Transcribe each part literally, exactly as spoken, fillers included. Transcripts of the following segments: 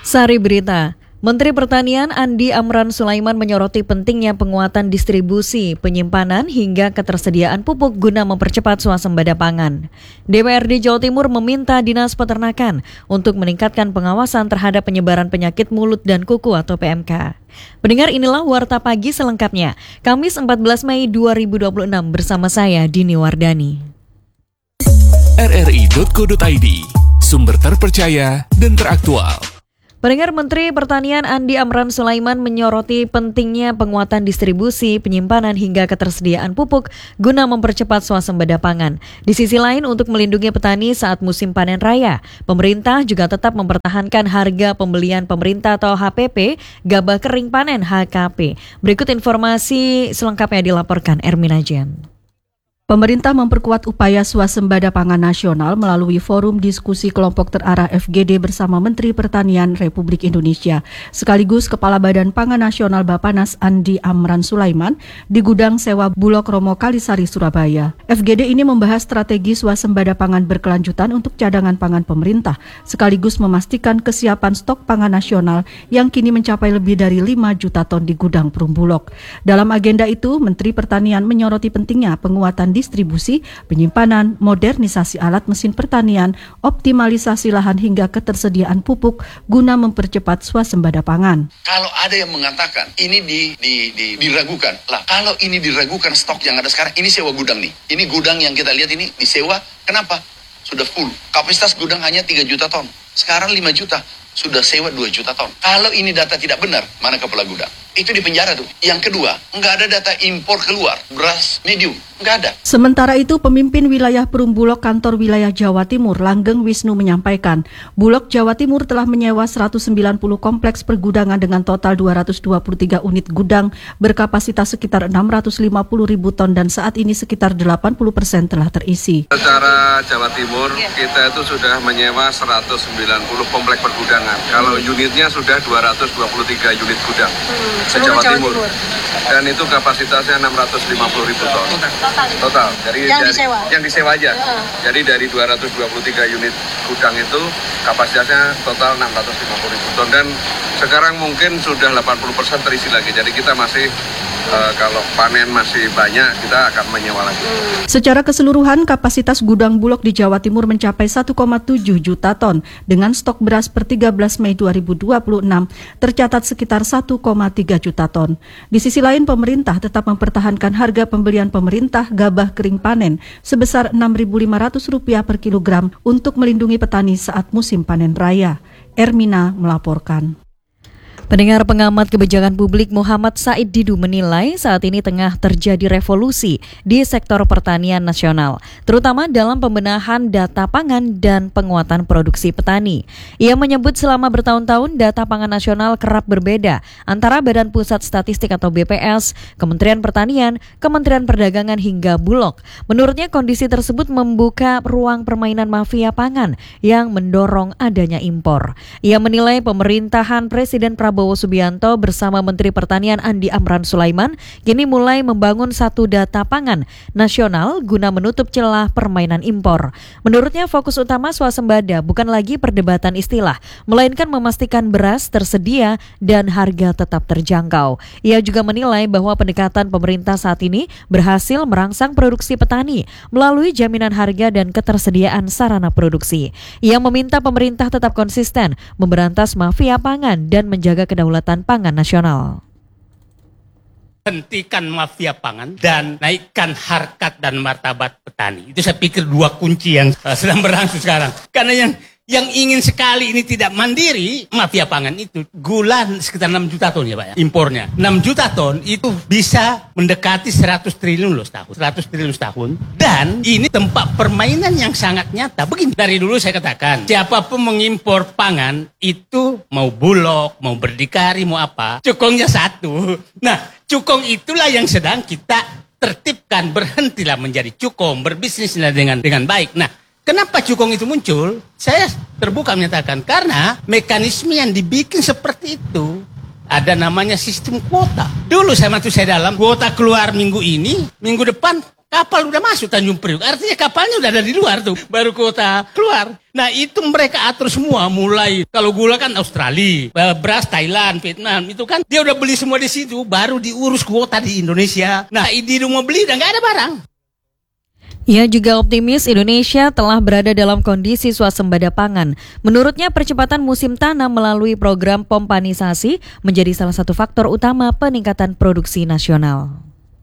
Sari Berita, Menteri Pertanian Andi Amran Sulaiman menyoroti pentingnya penguatan distribusi, penyimpanan hingga ketersediaan pupuk guna mempercepat swasembada pangan. D P R D Jawa Timur meminta Dinas Peternakan untuk meningkatkan pengawasan terhadap penyebaran penyakit mulut dan kuku atau P M K. Pendengar, inilah Warta Pagi selengkapnya, Kamis empat belas Mei dua ribu dua puluh enam bersama saya Dini Wardani. R R I titik co titik I D, sumber terpercaya dan teraktual. Pendengar, Menteri Pertanian Andi Amran Sulaiman menyoroti pentingnya penguatan distribusi, penyimpanan hingga ketersediaan pupuk guna mempercepat swasembada pangan. Di sisi lain, untuk melindungi petani saat musim panen raya, pemerintah juga tetap mempertahankan harga pembelian pemerintah atau H P P, gabah kering panen H K P. Berikut informasi selengkapnya dilaporkan Ermina Jen. Pemerintah memperkuat upaya swasembada pangan nasional melalui forum diskusi kelompok terarah F G D bersama Menteri Pertanian Republik Indonesia, sekaligus Kepala Badan Pangan Nasional Bappenas Andi Amran Sulaiman di gudang sewa Bulog Romo Kalisari, Surabaya. F G D ini membahas strategi swasembada pangan berkelanjutan untuk cadangan pangan pemerintah, sekaligus memastikan kesiapan stok pangan nasional yang kini mencapai lebih dari lima juta ton di gudang Perumbulog. Dalam agenda itu, Menteri Pertanian menyoroti pentingnya penguatan distribusi, penyimpanan, modernisasi alat mesin pertanian, optimalisasi lahan hingga ketersediaan pupuk guna mempercepat swasembada pangan. Kalau ada yang mengatakan ini di, di, di, diragukan, lah kalau ini diragukan stok yang ada sekarang, ini sewa gudang nih. Ini gudang yang kita lihat ini disewa, kenapa? Sudah full. Kapasitas gudang hanya tiga juta ton. Sekarang lima juta. Sudah sewa dua juta ton. Kalau ini data tidak benar, mana kepala gudang? Itu di penjara tuh. Yang kedua, nggak ada data impor keluar, beras medium, nggak ada. Sementara itu, pemimpin wilayah Perumbulog Kantor Wilayah Jawa Timur, Langgeng Wisnu menyampaikan, Bulog Jawa Timur telah menyewa seratus sembilan puluh kompleks pergudangan dengan total dua ratus dua puluh tiga unit gudang berkapasitas sekitar enam ratus lima puluh ribu ton dan saat ini sekitar delapan puluh persen telah terisi. Secara Jawa Timur, kita itu sudah menyewa seratus sembilan puluh kompleks pergudangan. Kalau unitnya sudah dua ratus dua puluh tiga unit gudang. Hmm. Se-Jawa Timur. Timur. Dan itu kapasitasnya enam ratus lima puluh ribu ton. Total. Total. Dari, yang dari, disewa? Yang disewa aja. Uh. Jadi dari dua ratus dua puluh tiga unit gudang itu kapasitasnya total enam ratus lima puluh ribu ton. Dan sekarang mungkin sudah delapan puluh persen terisi lagi. Jadi kita masih, uh, kalau panen masih banyak, kita akan menyewa lagi. Hmm. Secara keseluruhan, kapasitas gudang Bulog di Jawa Timur mencapai satu koma tujuh juta ton. Dengan stok beras per tiga belas Mei dua ribu dua puluh enam tercatat sekitar satu koma tiga juta ton. Di sisi lain, pemerintah tetap mempertahankan harga pembelian pemerintah gabah kering panen sebesar enam ribu lima ratus rupiah per kilogram untuk melindungi petani saat musim panen raya. Ermina melaporkan. Pendengar, pengamat kebijakan publik Muhammad Said Didu menilai saat ini tengah terjadi revolusi di sektor pertanian nasional, terutama dalam pembenahan data pangan dan penguatan produksi petani. Ia menyebut selama bertahun-tahun data pangan nasional kerap berbeda antara Badan Pusat Statistik atau B P S, Kementerian Pertanian, Kementerian Perdagangan hingga Bulog. Menurutnya kondisi tersebut membuka ruang permainan mafia pangan yang mendorong adanya impor. Ia menilai pemerintahan Presiden Prabowo Prabowo Subianto bersama Menteri Pertanian Andi Amran Sulaiman kini mulai membangun satu data pangan nasional guna menutup celah permainan impor. Menurutnya fokus utama swasembada bukan lagi perdebatan istilah, melainkan memastikan beras tersedia dan harga tetap terjangkau. Ia juga menilai bahwa pendekatan pemerintah saat ini berhasil merangsang produksi petani melalui jaminan harga dan ketersediaan sarana produksi. Ia meminta pemerintah tetap konsisten memberantas mafia pangan dan menjaga kedaulatan pangan nasional. Hentikan mafia pangan dan naikkan harkat dan martabat petani. Itu saya pikir dua kunci yang uh, sedang berlangsung sekarang. Karena yang yang ingin sekali ini tidak mandiri, mafia pangan itu gula sekitar enam juta ton ya Pak ya, impornya. enam juta ton itu bisa mendekati seratus triliun loh setahun. seratus triliun setahun. Dan ini tempat permainan yang sangat nyata. Begini, dari dulu saya katakan, siapapun mengimpor pangan itu mau Bulog, mau Berdikari, mau apa, cukongnya satu. Nah, cukong itulah yang sedang kita tertibkan, berhentilah menjadi cukong, berbisnislah dengan dengan baik. Nah, kenapa cukong itu muncul? Saya terbuka menyatakan karena mekanisme yang dibikin seperti itu. Ada namanya sistem kuota. Dulu saya waktu saya dalam, kuota keluar minggu ini, minggu depan Kapal udah masuk Tanjung Priok, artinya kapalnya udah ada di luar tuh, baru kota keluar. Nah itu mereka atur semua, mulai kalau gula kan Australia, beras Thailand, Vietnam, itu kan dia udah beli semua di situ, baru diurus kuota di Indonesia. Nah di rumah beli udah nggak ada barang. Ia juga optimis Indonesia telah berada dalam kondisi swasembada pangan. Menurutnya percepatan musim tanam melalui program pompanisasi menjadi salah satu faktor utama peningkatan produksi nasional.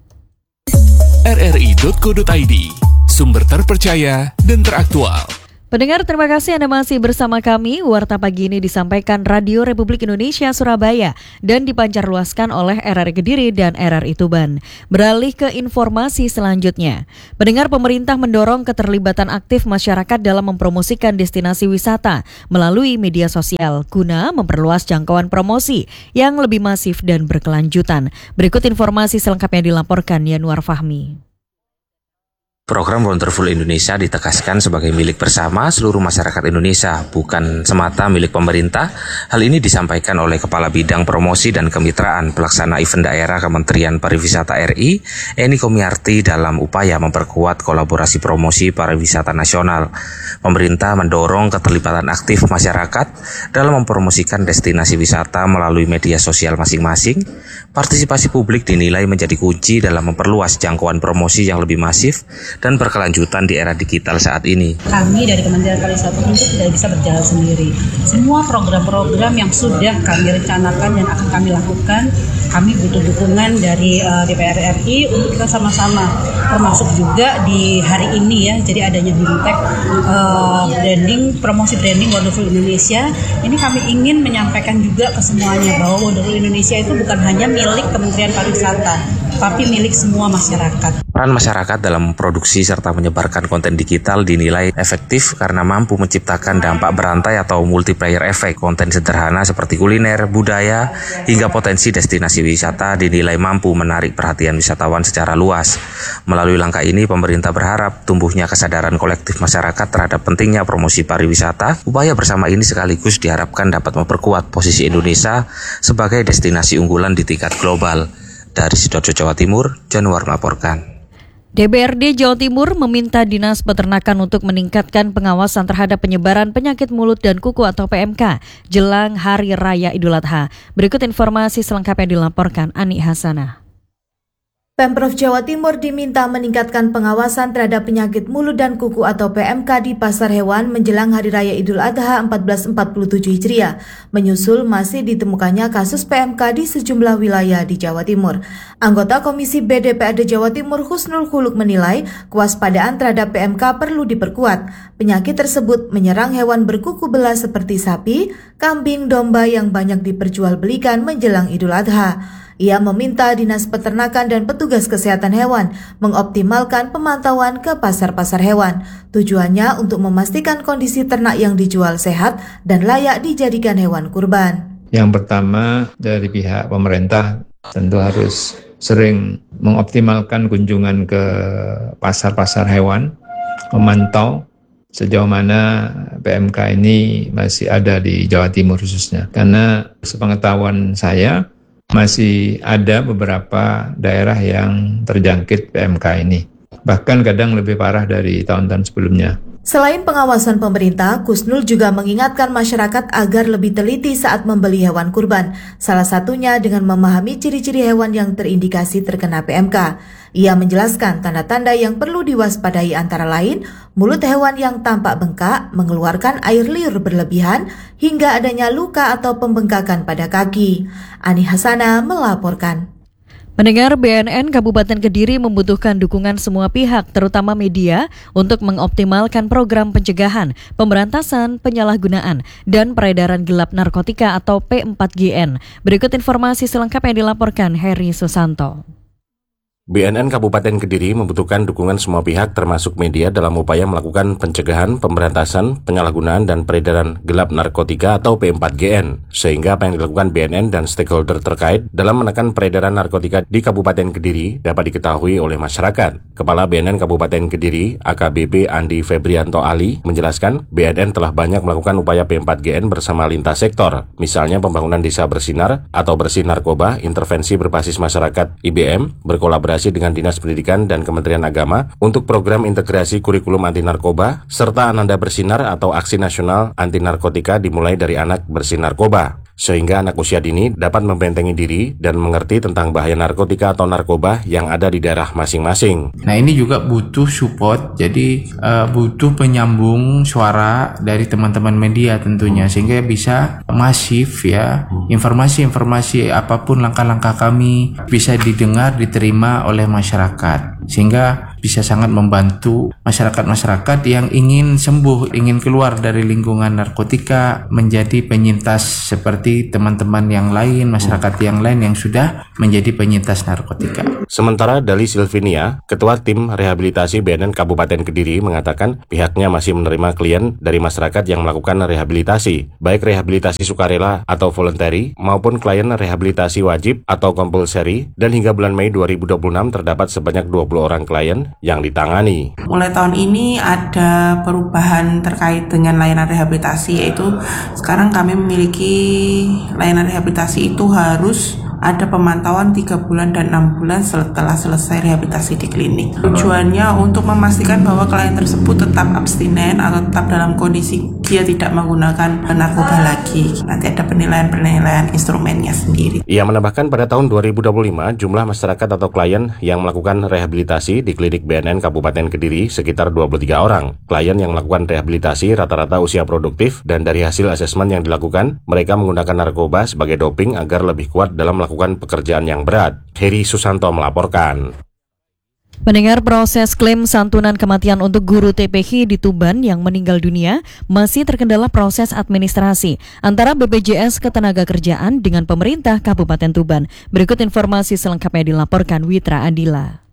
R R I dot co dot I D, sumber terpercaya dan teraktual. Pendengar, terima kasih Anda masih bersama kami. Warta pagi ini disampaikan Radio Republik Indonesia Surabaya dan dipancarluaskan oleh R R I Kediri dan R R I Tuban. Beralih ke informasi selanjutnya. Pendengar, pemerintah mendorong keterlibatan aktif masyarakat dalam mempromosikan destinasi wisata melalui media sosial guna memperluas jangkauan promosi yang lebih masif dan berkelanjutan. Berikut informasi selengkapnya dilaporkan Yanuar Fahmi. Program Wonderful Indonesia ditegaskan sebagai milik bersama seluruh masyarakat Indonesia, bukan semata milik pemerintah. Hal ini disampaikan oleh Kepala Bidang Promosi dan Kemitraan Pelaksana Event Daerah Kementerian Pariwisata R I, Eni Komiarti, dalam upaya memperkuat kolaborasi promosi pariwisata nasional. Pemerintah mendorong keterlibatan aktif masyarakat dalam mempromosikan destinasi wisata melalui media sosial masing-masing. Partisipasi publik dinilai menjadi kunci dalam memperluas jangkauan promosi yang lebih masif dan berkelanjutan di era digital saat ini. Kami dari Kementerian Pariwisata tentu tidak bisa berjalan sendiri. Semua program-program yang sudah kami rencanakan dan akan kami lakukan, kami butuh dukungan dari uh, D P R R I untuk kita sama-sama, termasuk juga di hari ini ya. Jadi adanya Bimtek uh, branding, promosi branding Wonderful Indonesia. Ini kami ingin menyampaikan juga ke semuanya bahwa Wonderful Indonesia itu bukan hanya milik Kementerian Pariwisata, tapi milik semua masyarakat. Peran masyarakat dalam produksi serta menyebarkan konten digital dinilai efektif karena mampu menciptakan dampak berantai atau multiplier effect. Konten sederhana seperti kuliner, budaya, hingga potensi destinasi wisata dinilai mampu menarik perhatian wisatawan secara luas. Melalui langkah ini, pemerintah berharap tumbuhnya kesadaran kolektif masyarakat terhadap pentingnya promosi pariwisata. Upaya bersama ini sekaligus diharapkan dapat memperkuat posisi Indonesia sebagai destinasi unggulan di tingkat global. Dari Sidoarjo, Jawa Timur, Januar melaporkan. D B R D Jawa Timur meminta Dinas Peternakan untuk meningkatkan pengawasan terhadap penyebaran penyakit mulut dan kuku atau P M K jelang Hari Raya Idul Adha. Berikut informasi selengkapnya dilaporkan Ani Hasanah. Pemprov Jawa Timur diminta meningkatkan pengawasan terhadap penyakit mulut dan kuku atau P M K di pasar hewan menjelang Hari Raya Idul Adha seribu empat ratus empat puluh tujuh Hijriah, menyusul masih ditemukannya kasus P M K di sejumlah wilayah di Jawa Timur. Anggota Komisi B D P R D Jawa Timur Husnul Khuluq menilai kewaspadaan terhadap P M K perlu diperkuat. Penyakit tersebut menyerang hewan berkuku belah seperti sapi, kambing, domba yang banyak diperjualbelikan menjelang Idul Adha. Ia meminta Dinas Peternakan dan petugas kesehatan hewan mengoptimalkan pemantauan ke pasar-pasar hewan. Tujuannya untuk memastikan kondisi ternak yang dijual sehat dan layak dijadikan hewan kurban. Yang pertama, dari pihak pemerintah tentu harus sering mengoptimalkan kunjungan ke pasar-pasar hewan, memantau sejauh mana P M K ini masih ada di Jawa Timur khususnya. Karena sepengetahuan saya, masih ada beberapa daerah yang terjangkit P M K ini. Bahkan kadang lebih parah dari tahun-tahun sebelumnya. Selain pengawasan pemerintah, Kusnul juga mengingatkan masyarakat agar lebih teliti saat membeli hewan kurban. Salah satunya dengan memahami ciri-ciri hewan yang terindikasi terkena P M K. Ia menjelaskan tanda-tanda yang perlu diwaspadai antara lain mulut hewan yang tampak bengkak, mengeluarkan air liur berlebihan, hingga adanya luka atau pembengkakan pada kaki. Ani Hasanah melaporkan. Pendengar, B N N Kabupaten Kediri membutuhkan dukungan semua pihak, terutama media, untuk mengoptimalkan program pencegahan, pemberantasan, penyalahgunaan, dan peredaran gelap narkotika atau P empat G N. Berikut informasi selengkapnya dilaporkan Heri Susanto. B N N Kabupaten Kediri membutuhkan dukungan semua pihak termasuk media dalam upaya melakukan pencegahan, pemberantasan, penyalahgunaan, dan peredaran gelap narkotika atau P empat G N. Sehingga apa yang dilakukan B N N dan stakeholder terkait dalam menekan peredaran narkotika di Kabupaten Kediri dapat diketahui oleh masyarakat. Kepala B N N Kabupaten Kediri, A K B P Andi Febrianto Ali, menjelaskan B N N telah banyak melakukan upaya P empat G N bersama lintas sektor, misalnya pembangunan desa bersinar atau bersih narkoba, intervensi berbasis masyarakat I B M, berkolaborasi berkolaborasi dengan Dinas Pendidikan dan Kementerian Agama untuk program integrasi kurikulum anti narkoba serta Ananda Bersinar atau Aksi Nasional Anti Narkotika dimulai dari anak bersinarkoba, sehingga anak usia dini dapat membentengi diri dan mengerti tentang bahaya narkotika atau narkoba yang ada di daerah masing-masing. Nah, ini juga butuh support, jadi uh, butuh penyambung suara dari teman-teman media tentunya, sehingga bisa masif ya, informasi-informasi apapun langkah-langkah kami bisa didengar, diterima oleh masyarakat, sehingga bisa sangat membantu masyarakat-masyarakat yang ingin sembuh, ingin keluar dari lingkungan narkotika, menjadi penyintas seperti teman-teman yang lain, masyarakat yang lain yang sudah menjadi penyintas narkotika. Sementara Dali Silvinia, Ketua Tim Rehabilitasi B N N Kabupaten Kediri, mengatakan pihaknya masih menerima klien dari masyarakat yang melakukan rehabilitasi, baik rehabilitasi sukarela atau voluntary maupun klien rehabilitasi wajib atau compulsory, dan hingga bulan Mei dua ribu dua puluh enam terdapat sebanyak dua puluh orang klien yang ditangani. Mulai tahun ini ada perubahan terkait dengan layanan rehabilitasi, yaitu sekarang kami memiliki layanan rehabilitasi itu harus ada pemantauan tiga bulan dan enam bulan setelah selesai rehabilitasi di klinik. Tujuannya untuk memastikan bahwa klien tersebut tetap abstinen atau tetap dalam kondisi dia tidak menggunakan narkoba lagi. Nanti ada penilaian-penilaian instrumennya sendiri. Ia menambahkan pada tahun dua ribu dua puluh lima jumlah masyarakat atau klien yang melakukan rehabilitasi di klinik B N N Kabupaten Kediri sekitar dua puluh tiga orang. Klien yang melakukan rehabilitasi rata-rata usia produktif, dan dari hasil asesmen yang dilakukan, mereka menggunakan narkoba sebagai doping agar lebih kuat dalam melakukan melakukan pekerjaan yang berat. Heri Susanto melaporkan. Mendengar proses klaim santunan kematian untuk guru T P H di Tuban yang meninggal dunia masih terkendala proses administrasi antara B P J S Ketenagakerjaan dengan pemerintah Kabupaten Tuban. Berikut informasi selengkapnya dilaporkan Witra Adila.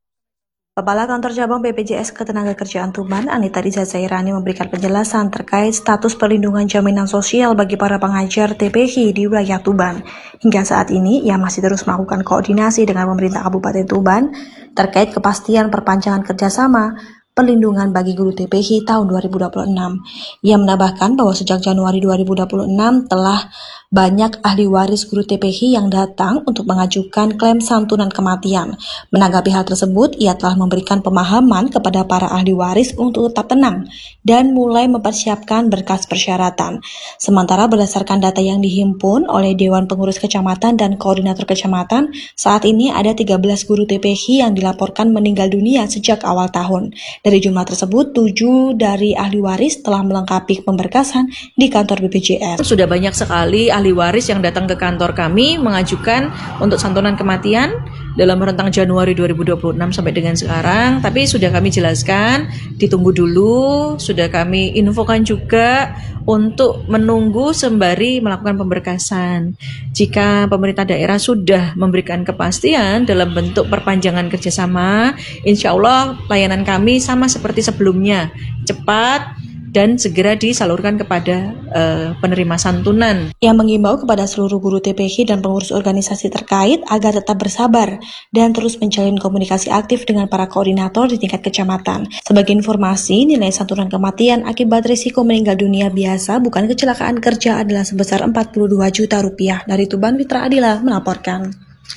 Kepala Kantor Cabang B P J S Ketenagakerjaan Tuban, Anita Diza Zairani, memberikan penjelasan terkait status perlindungan jaminan sosial bagi para pengajar T P H di wilayah Tuban. Hingga saat ini, ia masih terus melakukan koordinasi dengan pemerintah Kabupaten Tuban terkait kepastian perpanjangan kerjasama perlindungan bagi guru T P H tahun dua ribu dua puluh enam. Ia menambahkan bahwa sejak Januari dua ribu dua puluh enam telah banyak ahli waris guru T P H yang datang untuk mengajukan klaim santunan kematian. Menanggapi hal tersebut, ia telah memberikan pemahaman kepada para ahli waris untuk tetap tenang dan mulai mempersiapkan berkas persyaratan. Sementara berdasarkan data yang dihimpun oleh Dewan Pengurus Kecamatan dan Koordinator Kecamatan, saat ini ada tiga belas guru T P H yang dilaporkan meninggal dunia sejak awal tahun. Dari jumlah tersebut, tujuh dari ahli waris telah melengkapi pemberkasan di kantor B P J S. Sudah banyak sekali ahli waris yang datang ke kantor kami mengajukan untuk santunan kematian dalam rentang Januari dua ribu dua puluh enam sampai dengan sekarang, tapi sudah kami jelaskan, ditunggu dulu, sudah kami infokan juga untuk menunggu sembari melakukan pemberkasan. Jika pemerintah daerah sudah memberikan kepastian dalam bentuk perpanjangan kerjasama, insya Allah layanan kami sama seperti sebelumnya, cepat dan segera disalurkan kepada uh, penerima santunan. Ia mengimbau kepada seluruh guru T P H dan pengurus organisasi terkait agar tetap bersabar dan terus menjalin komunikasi aktif dengan para koordinator di tingkat kecamatan. Sebagai informasi, nilai santunan kematian akibat risiko meninggal dunia biasa bukan kecelakaan kerja adalah sebesar empat puluh dua juta rupiah. Dari Tuban, Witra Adila melaporkan.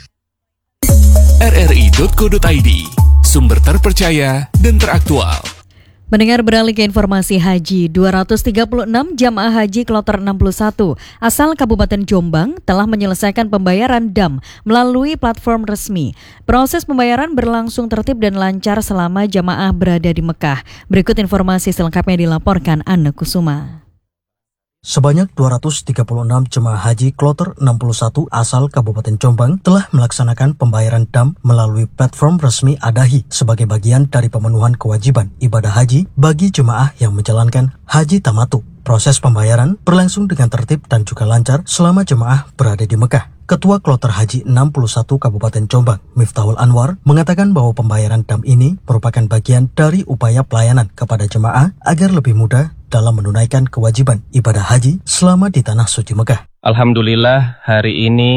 R R I titik co titik I D, sumber terpercaya dan teraktual. Mendengar beralih ke informasi haji, dua ratus tiga puluh enam jamaah haji kloter enam puluh satu asal Kabupaten Jombang telah menyelesaikan pembayaran D A M melalui platform resmi. Proses pembayaran berlangsung tertib dan lancar selama jamaah berada di Mekah. Berikut informasi selengkapnya dilaporkan Anne Kusuma. Sebanyak dua ratus tiga puluh enam jemaah haji kloter enam puluh satu asal Kabupaten Jombang telah melaksanakan pembayaran D A M melalui platform resmi Adahi sebagai bagian dari pemenuhan kewajiban ibadah haji bagi jemaah yang menjalankan haji tamatu. Proses pembayaran berlangsung dengan tertib dan juga lancar selama jemaah berada di Mekah. Ketua Kloter Haji enam puluh satu Kabupaten Jombang, Miftahul Anwar, mengatakan bahwa pembayaran D A M ini merupakan bagian dari upaya pelayanan kepada jemaah agar lebih mudah dalam menunaikan kewajiban ibadah haji selama di Tanah Suci Mekah. Alhamdulillah, hari ini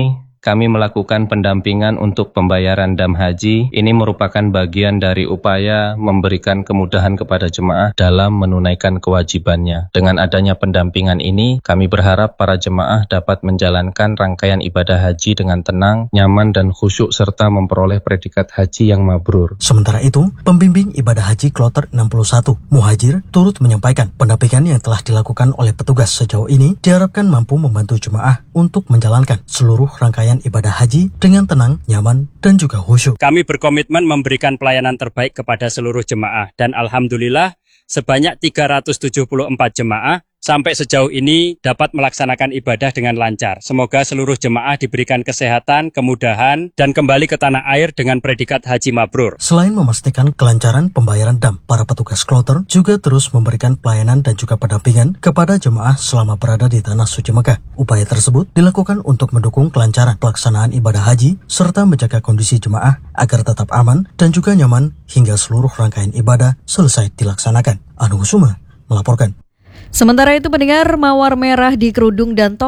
kami melakukan pendampingan untuk pembayaran dam haji. Ini merupakan bagian dari upaya memberikan kemudahan kepada jemaah dalam menunaikan kewajibannya. Dengan adanya pendampingan ini, kami berharap para jemaah dapat menjalankan rangkaian ibadah haji dengan tenang, nyaman, dan khusyuk serta memperoleh predikat haji yang mabrur. Sementara itu, pembimbing ibadah haji Kloter enam puluh satu, Muhajir, turut menyampaikan pendampingan yang telah dilakukan oleh petugas sejauh ini diharapkan mampu membantu jemaah untuk menjalankan seluruh rangkaian ibadah haji dengan tenang, nyaman, dan juga khusyuk. Kami berkomitmen memberikan pelayanan terbaik kepada seluruh jemaah dan alhamdulillah sebanyak tiga ratus tujuh puluh empat jemaah sampai sejauh ini dapat melaksanakan ibadah dengan lancar. Semoga seluruh jemaah diberikan kesehatan, kemudahan, dan kembali ke tanah air dengan predikat haji mabrur. Selain memastikan kelancaran pembayaran dam, para petugas kloter juga terus memberikan pelayanan dan juga pendampingan kepada jemaah selama berada di Tanah Suci Mekah. Upaya tersebut dilakukan untuk mendukung kelancaran pelaksanaan ibadah haji serta menjaga kondisi jemaah agar tetap aman dan juga nyaman hingga seluruh rangkaian ibadah selesai dilaksanakan. Anu Suma melaporkan. Sementara itu pendengar, mawar merah di kerudung dan